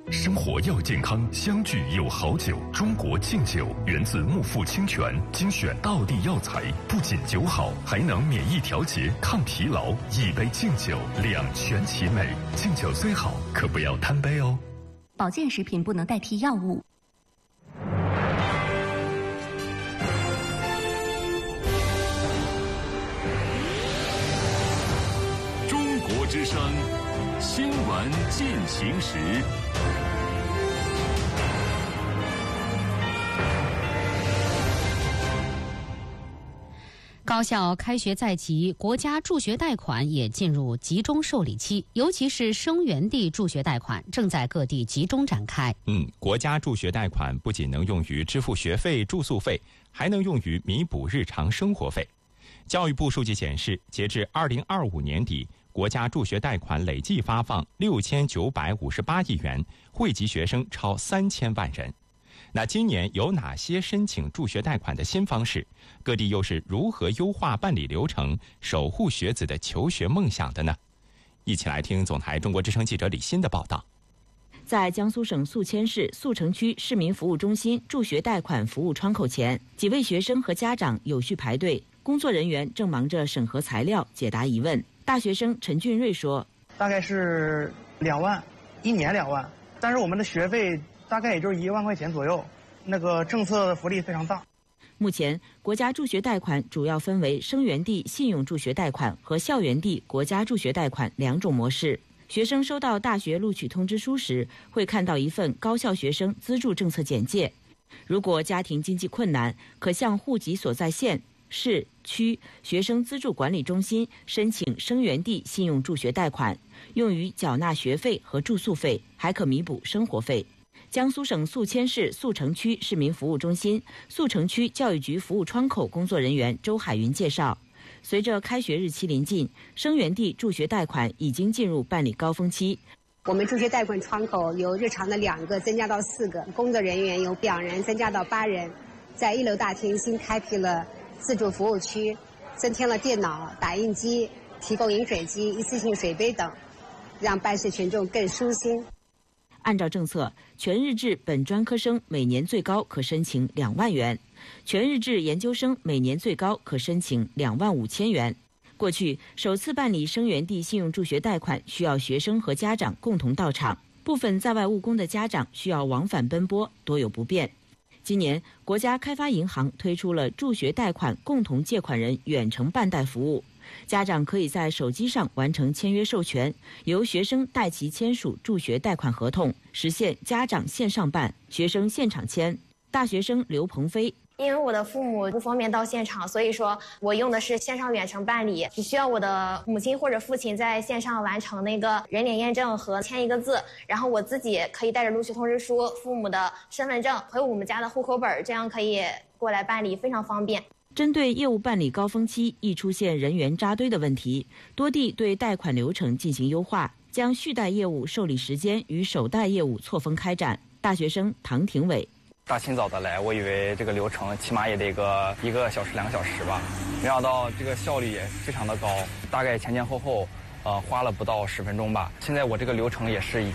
生活要健康，相聚有好酒。中国敬酒源自木富清泉，精选道地药材，不仅酒好，还能免疫调节、抗疲劳。一杯敬酒，两全其美。敬酒虽好，可不要贪杯哦。 保健食品不能代替药物。 中国之声新闻进行时。 高校开学在即，国家助学贷款也进入集中受理期，尤其是生源地助学贷款正在各地集中展开。 国家助学贷款不仅能用于支付学费、住宿费，还能用于弥补日常生活费。教育部数据显示，截至2025年底，国家助学贷款累计发放6958亿元，惠及学生超3000万人。那今年有哪些申请助学贷款的新方式？各地又是如何优化办理流程，守护学子的求学梦想的呢？一起来听总台中国之声记者李欣的报道。 在江苏省宿迁市宿城区市民服务中心助学贷款服务窗口前，几位学生和家长有序排队，工作人员正忙着审核材料、解答疑问。大学生陈俊瑞说：“ 大概是2万，一年2万，但是我们的学费大概也就是1万块钱左右，那个政策福利非常大。” 目前，国家助学贷款主要分为生源地信用助学贷款和校园地国家助学贷款2种模式。学生收到大学录取通知书时，会看到一份高校学生资助政策简介。如果家庭经济困难，可向户籍所在县、市、区学生资助管理中心申请生源地信用助学贷款，用于缴纳学费和住宿费，还可弥补生活费。江苏省宿迁市宿城区市民服务中心宿城区教育局服务窗口工作人员周海云介绍，随着开学日期临近，生源地助学贷款已经进入办理高峰期。 我们助学贷款窗口由日常的2个增加到4个，工作人员由2人增加到8人。在1楼大厅新开辟了自助服务区，增添了电脑、打印机，提供饮水机、一次性水杯等，让办事群众更舒心。 按照政策，全日制本专科生每年最高可申请2万元，全日制研究生每年最高可申请2万5千元。过去首次办理生源地信用助学贷款需要学生和家长共同到场，部分在外务工的家长需要往返奔波，多有不便。今年，国家开发银行推出了助学贷款共同借款人远程办贷服务，家长可以在手机上完成签约授权，由学生代其签署助学贷款合同，实现家长线上办，学生现场签。大学生刘鹏飞： 因为我的父母不方便到现场，所以说我用的是线上远程办理，只需要我的母亲或者父亲在线上完成那个人脸验证和签一个字，然后我自己可以带着录取通知书、父母的身份证和我们家的户口本，这样可以过来办理，非常方便。 针对业务办理高峰期易出现人员扎堆的问题，多地对贷款流程进行优化，将续贷业务受理时间与首贷业务错峰开展。大学生唐廷伟： 大清早的来，我以为这个流程起码也得1个小时、2个小时吧，没想到这个效率也非常的高，大概前后花了不到10分钟吧。现在我这个流程也是已